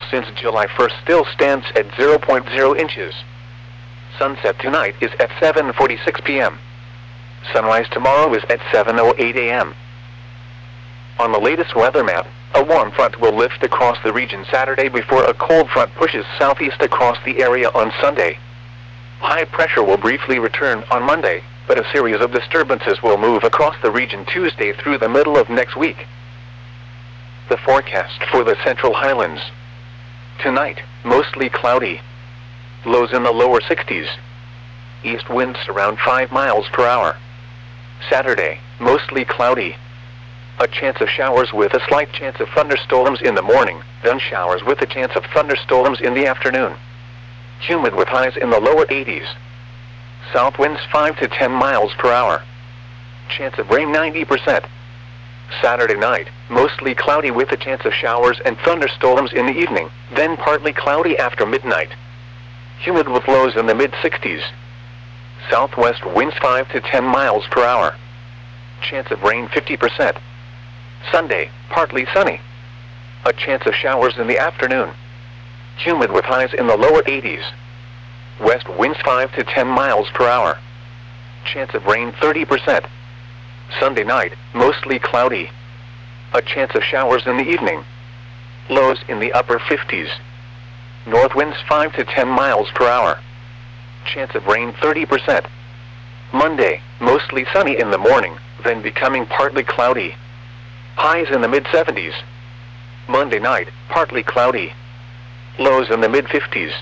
since July 1st still stands at 0.0 inches. Sunset tonight is at 7:46 p.m. Sunrise tomorrow is at 7:08 a.m. On the latest weather map, a warm front will lift across the region Saturday before a cold front pushes southeast across the area on Sunday. High pressure will briefly return on Monday, but a series of disturbances will move across the region Tuesday through the middle of next week. The forecast for the Central Highlands. Tonight, mostly cloudy. Lows in the lower 60s. East winds around 5 miles per hour. Saturday, mostly cloudy. A chance of showers with a slight chance of thunderstorms in the morning, then showers with a chance of thunderstorms in the afternoon. Humid with highs in the lower 80s. South winds 5 to 10 miles per hour. Chance of rain 90%. Saturday night, mostly cloudy with a chance of showers and thunderstorms in the evening, then partly cloudy after midnight. Humid with lows in the mid-60s. Southwest winds 5 to 10 miles per hour. Chance of rain 50%. Sunday, partly sunny. A chance of showers in the afternoon. Humid with highs in the lower 80s. West winds 5 to 10 miles per hour. Chance of rain 30%. Sunday night, mostly cloudy. A chance of showers in the evening. Lows in the upper 50s. North winds 5 to 10 miles per hour. Chance of rain 30%. Monday, mostly sunny in the morning, then becoming partly cloudy. Highs in the mid-70s. Monday night, partly cloudy. Lows in the mid-50s.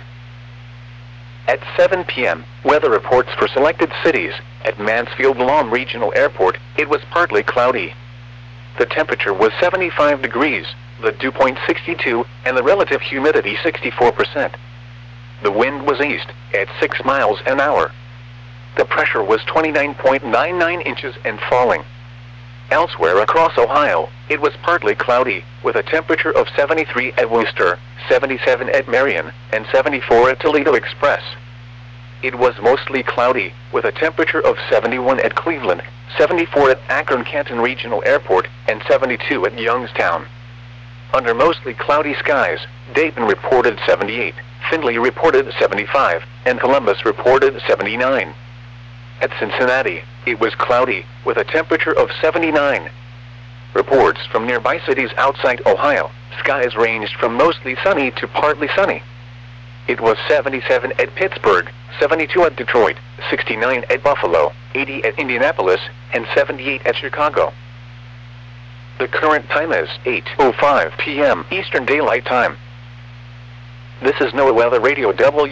At 7 p.m., weather reports for selected cities. At Mansfield-Lom Regional Airport, it was partly cloudy. The temperature was 75 degrees, the dew point 62, and the relative humidity 64%. The wind was east, at 6 miles an hour. The pressure was 29.99 inches and falling. Elsewhere across Ohio, it was partly cloudy, with a temperature of 73 at Wooster, 77 at Marion, and 74 at Toledo Express. It was mostly cloudy, with a temperature of 71 at Cleveland, 74 at Akron-Canton Regional Airport, and 72 at Youngstown. Under mostly cloudy skies, Dayton reported 78, Findlay reported 75, and Columbus reported 79. At Cincinnati, it was cloudy, with a temperature of 79. Reports from nearby cities outside Ohio, skies ranged from mostly sunny to partly sunny. It was 77 at Pittsburgh, 72 at Detroit, 69 at Buffalo, 80 at Indianapolis, and 78 at Chicago. The current time is 8:05 p.m. Eastern Daylight Time. This is NOAA Weather Radio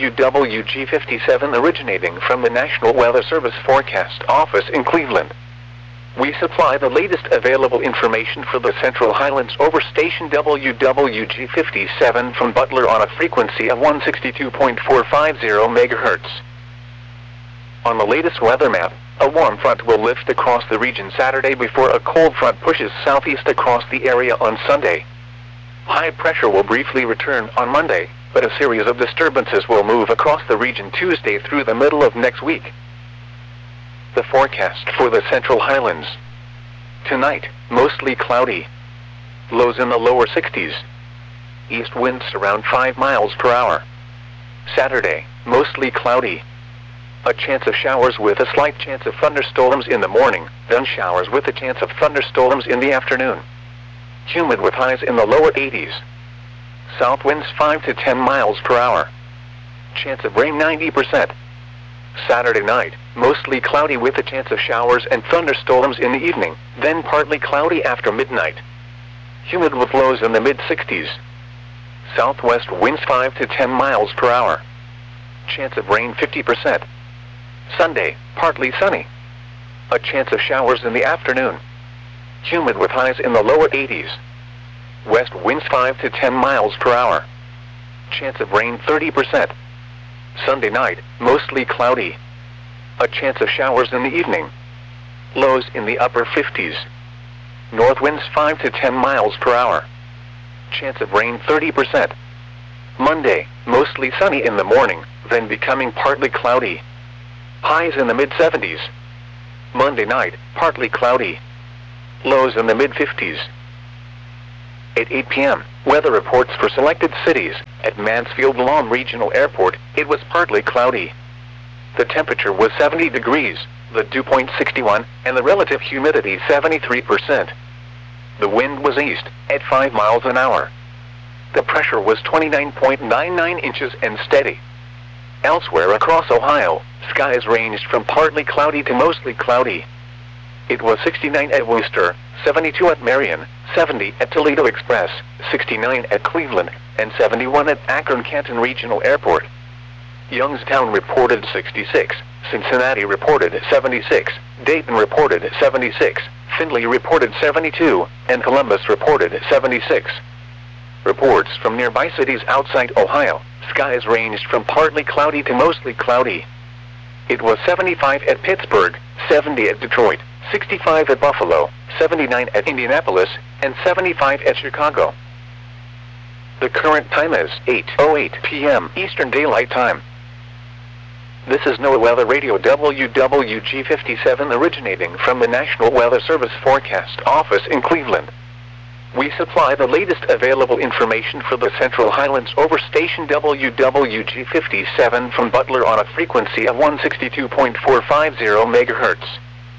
WWG57 originating from the National Weather Service Forecast Office in Cleveland. We supply the latest available information for the Central Highlands over station WWG57 from Butler on a frequency of 162.450 MHz. On the latest weather map, a warm front will lift across the region Saturday before a cold front pushes southeast across the area on Sunday. High pressure will briefly return on Monday, but a series of disturbances will move across the region Tuesday through the middle of next week. The forecast for the Central Highlands. Tonight, mostly cloudy. Lows in the lower 60s. East winds around 5 miles per hour. Saturday, mostly cloudy. A chance of showers with a slight chance of thunderstorms in the morning, then showers with a chance of thunderstorms in the afternoon. Humid with highs in the lower 80s. South winds 5 to 10 miles per hour. Chance of rain 90%. Saturday night, mostly cloudy with a chance of showers and thunderstorms in the evening, then partly cloudy after midnight. Humid with lows in the mid-60s. Southwest winds 5 to 10 miles per hour. Chance of rain 50%. Sunday, partly sunny. A chance of showers in the afternoon. Humid with highs in the lower 80s. West winds 5 to 10 miles per hour. Chance of rain 30%. Sunday night, mostly cloudy. A chance of showers in the evening. Lows in the upper 50s. North winds 5 to 10 miles per hour. Chance of rain 30%. Monday, mostly sunny in the morning, then becoming partly cloudy. Highs in the mid-70s. Monday night, partly cloudy. Lows in the mid-50s. At 8 p.m., Weather reports for selected cities. At Mansfield Lawn Regional Airport, it was partly cloudy. The temperature was 70 degrees, the dew point 61, and the relative humidity 73%. The wind was east, at 5 miles an hour. The pressure was 29.99 inches and steady. Elsewhere across Ohio, skies ranged from partly cloudy to mostly cloudy. It was 69 at Wooster, 72 at Marion, 70 at Toledo Express, 69 at Cleveland, and 71 at Akron-Canton Regional Airport. Youngstown reported 66, Cincinnati reported 76, Dayton reported 76, Findlay reported 72, and Columbus reported 76. Reports from nearby cities outside Ohio, skies ranged from partly cloudy to mostly cloudy. It was 75 at Pittsburgh, 70 at Detroit, 65 at Buffalo, 79 at Indianapolis, and 75 at Chicago. The current time is 8:08 p.m. Eastern Daylight Time. This is NOAA Weather Radio WWG57 originating from the National Weather Service Forecast Office in Cleveland. We supply the latest available information for the Central Highlands over station WWG57 from Butler on a frequency of 162.450 MHz.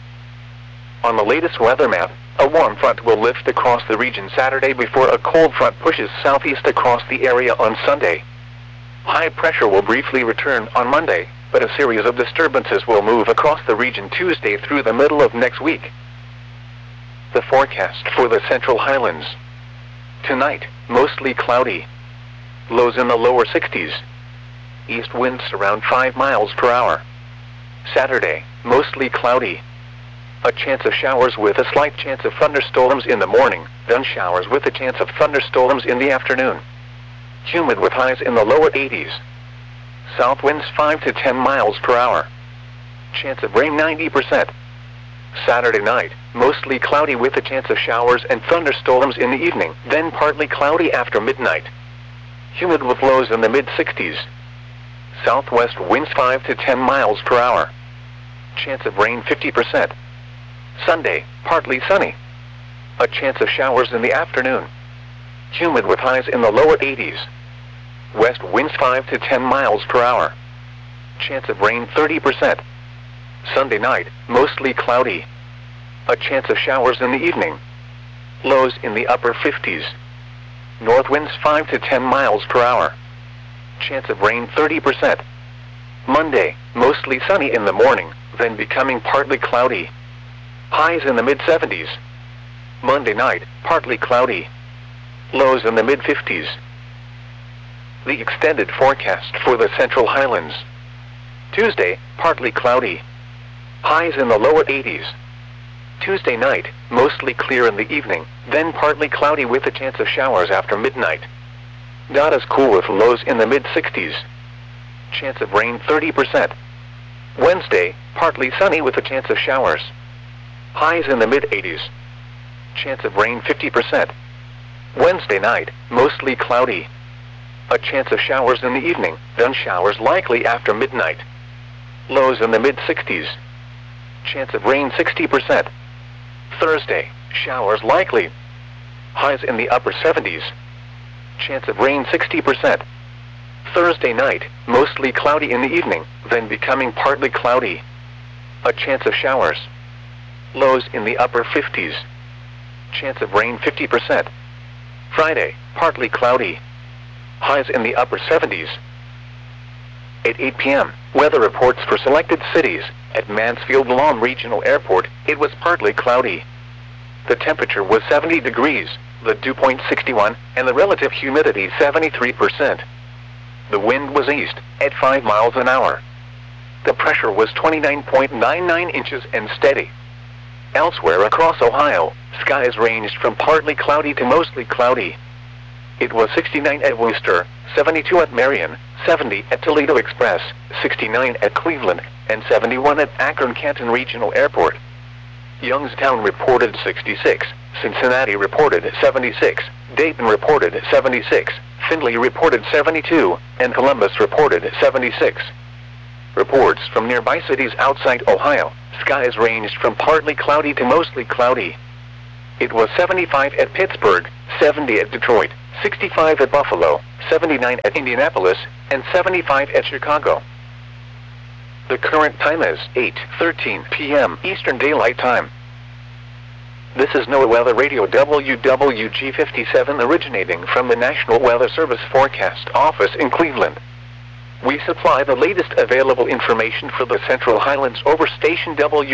On the latest weather map, a warm front will lift across the region Saturday before a cold front pushes southeast across the area on Sunday. High pressure will briefly return on Monday, but a series of disturbances will move across the region Tuesday through the middle of next week. The forecast for the Central Highlands. Tonight, mostly cloudy. Lows in the lower 60s. East winds around 5 miles per hour. Saturday, mostly cloudy. A chance of showers with a slight chance of thunderstorms in the morning, then showers with a chance of thunderstorms in the afternoon. Humid with highs in the lower 80s. South winds 5 to 10 miles per hour. Chance of rain 90%. Saturday night, mostly cloudy with a chance of showers and thunderstorms in the evening, then partly cloudy after midnight. Humid with lows in the mid-60s. Southwest winds 5 to 10 miles per hour. Chance of rain 50%. Sunday, partly sunny. A chance of showers in the afternoon. Humid with highs in the lower 80s. West winds 5 to 10 miles per hour. Chance of rain 30%. Sunday night, mostly cloudy. A chance of showers in the evening. Lows in the upper 50s. North winds 5 to 10 miles per hour. Chance of rain 30%. Monday, mostly sunny in the morning, then becoming partly cloudy. Highs in the mid-70s. Monday night, partly cloudy. Lows in the mid-50s. The extended forecast for the Central Highlands. Tuesday, partly cloudy. Highs in the lower 80s. Tuesday night, mostly clear in the evening, then partly cloudy with a chance of showers after midnight. Not as cool with lows in the mid-60s. Chance of rain 30%. Wednesday, partly sunny with a chance of showers. Highs in the mid-80s. Chance of rain 50%. Wednesday night, mostly cloudy. A chance of showers in the evening, then showers likely after midnight. Lows in the mid-60s. Chance of rain 60%. Thursday, showers likely. Highs in the upper 70s. Chance of rain 60%. Thursday night, mostly cloudy in the evening, then becoming partly cloudy. A chance of showers. Lows in the upper 50s. Chance of rain 50%. Friday, partly cloudy. Highs in the upper 70s. At 8 p.m., weather reports for selected cities. At Mansfield Lawn Regional Airport, it was partly cloudy. The temperature was 70 degrees, the dew point 61, and the relative humidity 73%. The wind was east, at 5 miles an hour. The pressure was 29.99 inches and steady. Elsewhere across Ohio, skies ranged from partly cloudy to mostly cloudy. It was 69 at Wooster, 72 at Marion, 70 at Toledo Express, 69 at Cleveland, and 71 at Akron-Canton Regional Airport. Youngstown reported 66, Cincinnati reported 76, Dayton reported 76, Findlay reported 72, and Columbus reported 76. Reports from nearby cities outside Ohio, skies ranged from partly cloudy to mostly cloudy. It was 75 at Pittsburgh, 70 at Detroit, 65 at Buffalo, 79 at Indianapolis, and 75 at Chicago. The current time is 8:13 p.m. Eastern Daylight Time. This is NOAA Weather Radio WWG57 originating from the National Weather Service Forecast Office in Cleveland. We supply the latest available information for the Central Highlands over station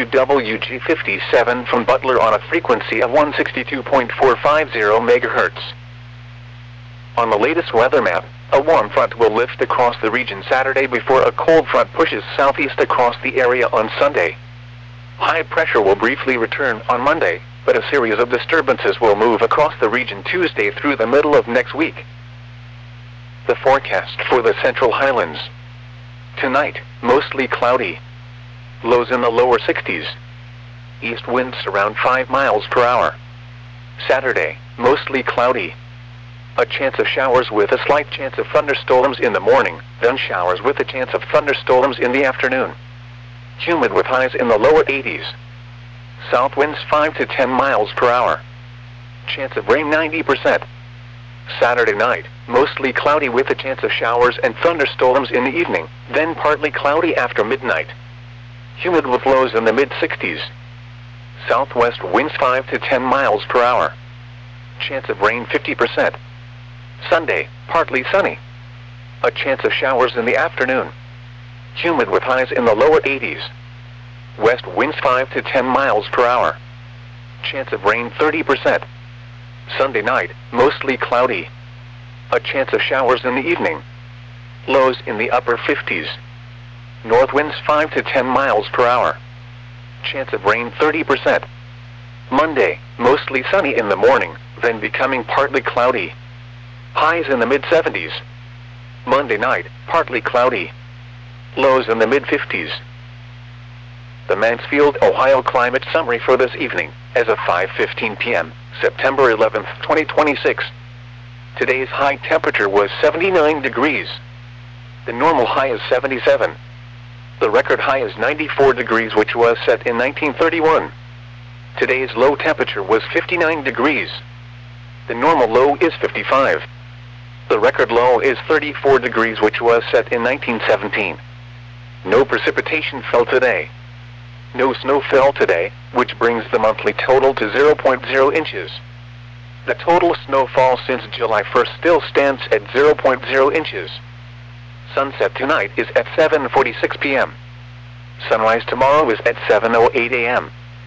WWG57 from Butler on a frequency of 162.450 MHz. On the latest weather map, a warm front will lift across the region Saturday before a cold front pushes southeast across the area on Sunday. High pressure will briefly return on Monday, but a series of disturbances will move across the region Tuesday through the middle of next week. The forecast for the Central Highlands. Tonight, mostly cloudy. Lows in the lower 60s. East winds around 5 miles per hour. Saturday, mostly cloudy. A chance of showers with a slight chance of thunderstorms in the morning, then showers with a chance of thunderstorms in the afternoon. Humid with highs in the lower 80s. South winds 5 to 10 miles per hour. Chance of rain 90%. Saturday night, mostly cloudy with a chance of showers and thunderstorms in the evening, then partly cloudy after midnight. Humid with lows in the mid-60s. Southwest winds 5 to 10 miles per hour. Chance of rain 50%. Sunday, partly sunny. A chance of showers in the afternoon. Humid with highs in the lower 80s. West winds 5 to 10 miles per hour. Chance of rain 30%. Sunday night, mostly cloudy. A chance of showers in the evening. Lows in the upper 50s. North winds 5 to 10 miles per hour. Chance of rain 30%. Monday, mostly sunny in the morning, then becoming partly cloudy. Highs in the mid-70s. Monday night, partly cloudy. Lows in the mid-50s. The Mansfield, Ohio Climate Summary for this evening, as of 5:15 p.m., September 11, 2026. Today's high temperature was 79 degrees. The normal high is 77. The record high is 94 degrees, which was set in 1931. Today's low temperature was 59 degrees. The normal low is 55. The record low is 34 degrees, which was set in 1917. No precipitation fell today. No snow fell today, which brings the monthly total to 0.0 inches. The total snowfall since July 1st still stands at 0.0 inches. Sunset tonight is at 7:46 p.m. Sunrise tomorrow is at 7:08 a.m.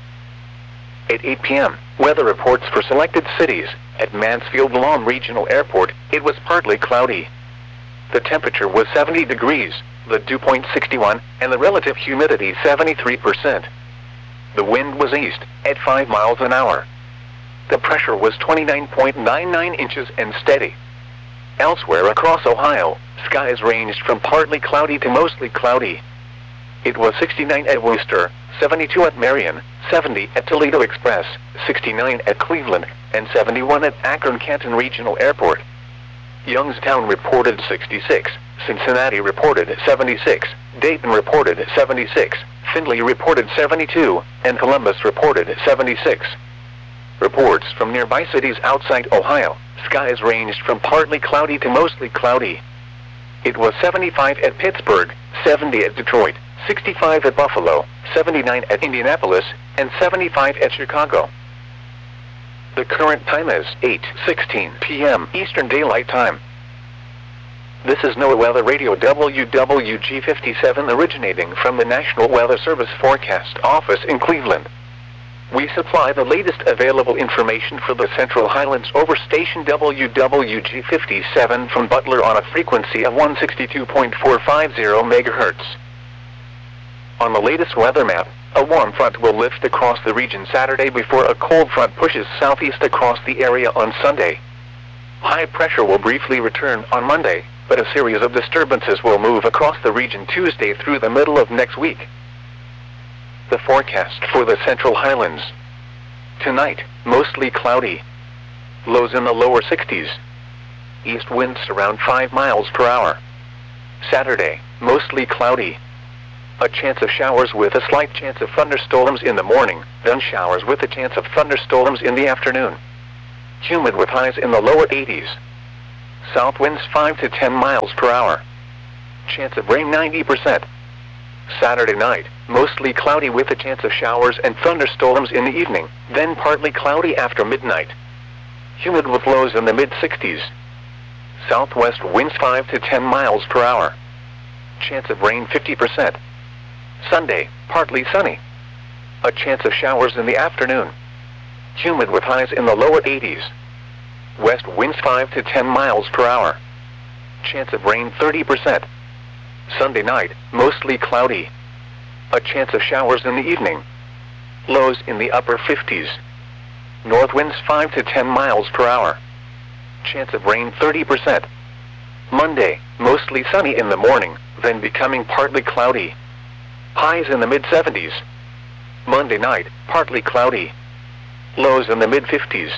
At 8 p.m., weather reports for selected cities. At Mansfield-Lom Regional Airport, it was partly cloudy. The temperature was 70 degrees, the dew point 61, and the relative humidity 73%. The wind was east, at 5 miles an hour. The pressure was 29.99 inches and steady. Elsewhere across Ohio, skies ranged from partly cloudy to mostly cloudy. It was 69 at Worcester, 72 at Marion, 70 at Toledo Express, 69 at Cleveland, and 71 at Akron-Canton Regional Airport. Youngstown reported 66, Cincinnati reported 76, Dayton reported 76, Findlay reported 72, and Columbus reported 76. Reports from nearby cities outside Ohio, skies ranged from partly cloudy to mostly cloudy. It was 75 at Pittsburgh, 70 at Detroit, 65 at Buffalo, 79 at Indianapolis, and 75 at Chicago. The current time is 8:16 p.m. Eastern Daylight Time. This is NOAA Weather Radio WWG57 originating from the National Weather Service Forecast Office in Cleveland. We supply the latest available information for the Central Highlands over station WWG57 from Butler on a frequency of 162.450 MHz. On the latest weather map, a warm front will lift across the region Saturday before a cold front pushes southeast across the area on Sunday. High pressure will briefly return on Monday, but a series of disturbances will move across the region Tuesday through the middle of next week. The forecast for the Central Highlands. Tonight, mostly cloudy. Lows in the lower 60s. East winds around 5 miles per hour. Saturday, mostly cloudy. A chance of showers with a slight chance of thunderstorms in the morning, then showers with a chance of thunderstorms in the afternoon. Humid with highs in the lower 80s. South winds 5 to 10 miles per hour. Chance of rain 90%. Saturday night, mostly cloudy with a chance of showers and thunderstorms in the evening, then partly cloudy after midnight. Humid with lows in the mid-60s. Southwest winds 5 to 10 miles per hour. Chance of rain 50%. Sunday, partly sunny. A chance of showers in the afternoon. Humid with highs in the lower 80s. West winds 5 to 10 miles per hour. Chance of rain 30%. Sunday night, mostly cloudy. A chance of showers in the evening. Lows in the upper 50s. North winds 5 to 10 miles per hour. Chance of rain 30%. Monday, mostly sunny in the morning, then becoming partly cloudy. Highs in the mid-70s. Monday night, partly cloudy. Lows in the mid-50s.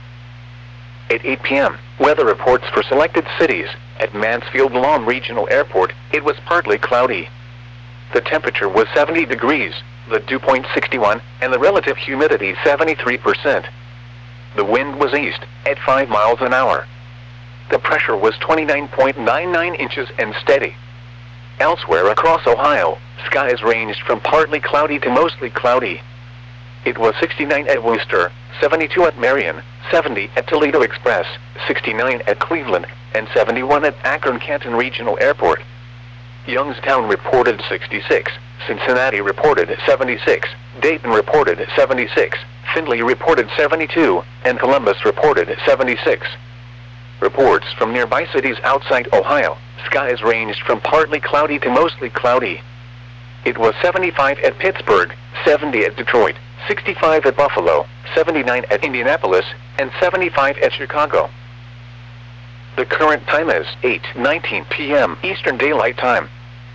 At 8 p.m., weather reports for selected cities. At Mansfield Lawn Regional Airport, it was partly cloudy. The temperature was 70 degrees, the dew point 61, and the relative humidity 73%. The wind was east, at 5 miles an hour. The pressure was 29.99 inches and steady. Elsewhere across Ohio, skies ranged from partly cloudy to mostly cloudy. It was 69 at Worcester, 72 at Marion, 70 at Toledo Express, 69 at Cleveland, and 71 at Akron-Canton Regional Airport. Youngstown reported 66, Cincinnati reported 76, Dayton reported 76, Findlay reported 72, and Columbus reported 76. Reports from nearby cities outside Ohio, skies ranged from partly cloudy to mostly cloudy. It was 75 at Pittsburgh, 70 at Detroit, 65 at Buffalo, 79 at Indianapolis, and 75 at Chicago. The current time is 8:19 p.m. Eastern Daylight Time.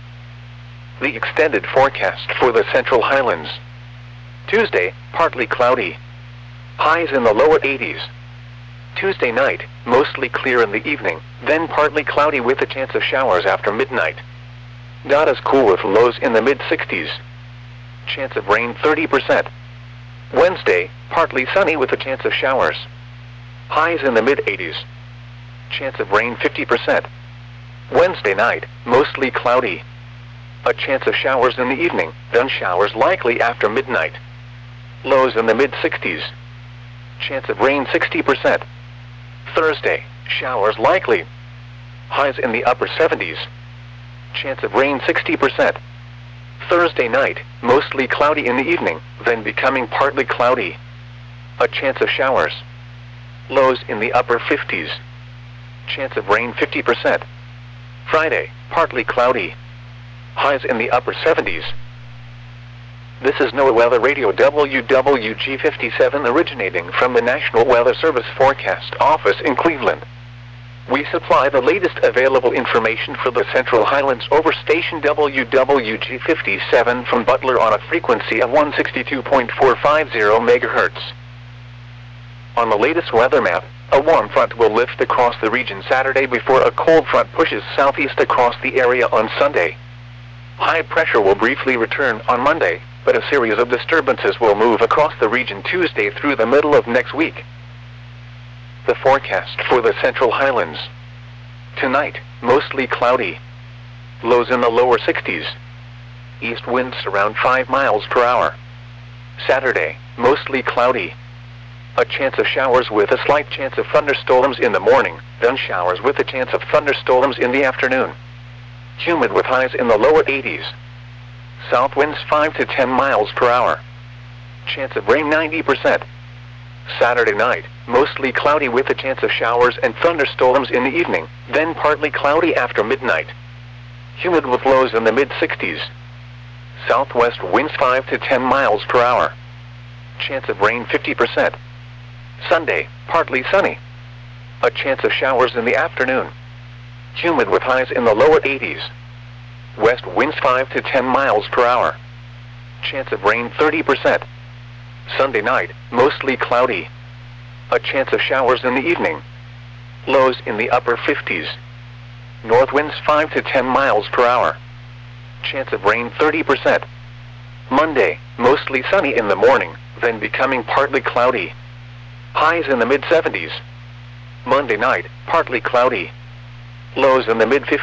The extended forecast for the Central Highlands. Tuesday, partly cloudy. Highs in the lower 80s. Tuesday night, mostly clear in the evening, then partly cloudy with a chance of showers after midnight. Data's cool with lows in the mid-60s. Chance of rain 30%. Wednesday, partly sunny with a chance of showers. Highs in the mid-80s. Chance of rain 50%. Wednesday night, mostly cloudy. A chance of showers in the evening, then showers likely after midnight. Lows in the mid-60s. Chance of rain 60%. Thursday, showers likely. Highs in the upper 70s. Chance of rain 60%. Thursday night, mostly cloudy in the evening, then becoming partly cloudy. A chance of showers. Lows in the upper 50s. Chance of rain 50%. Friday, partly cloudy. Highs in the upper 70s. This is NOAA Weather Radio WWG57 originating from the National Weather Service Forecast Office in Cleveland. We supply the latest available information for the Central Highlands over station WWG57 from Butler on a frequency of 162.450 MHz. On the latest weather map, a warm front will lift across the region Saturday before a cold front pushes southeast across the area on Sunday. High pressure will briefly return on Monday, but a series of disturbances will move across the region Tuesday through the middle of next week. The forecast for the Central Highlands. Tonight, mostly cloudy. Lows in the lower 60s. East winds around 5 miles per hour. Saturday, mostly cloudy. A chance of showers with a slight chance of thunderstorms in the morning, then showers with a chance of thunderstorms in the afternoon. Humid with highs in the lower 80s. South winds 5 to 10 miles per hour. Chance of rain 90%. Saturday night, mostly cloudy with a chance of showers and thunderstorms in the evening, then partly cloudy after midnight. Humid with lows in the mid-60s. Southwest winds 5 to 10 miles per hour. Chance of rain 50%. Sunday, partly sunny. A chance of showers in the afternoon. Humid with highs in the lower 80s. West winds 5 to 10 miles per hour. Chance of rain 30%. Sunday night, mostly cloudy. A chance of showers in the evening. Lows in the upper 50s. North winds 5 to 10 miles per hour. Chance of rain 30%. Monday, mostly sunny in the morning, then becoming partly cloudy. Highs in the mid-70s. Monday night, partly cloudy. Lows in the mid-50s.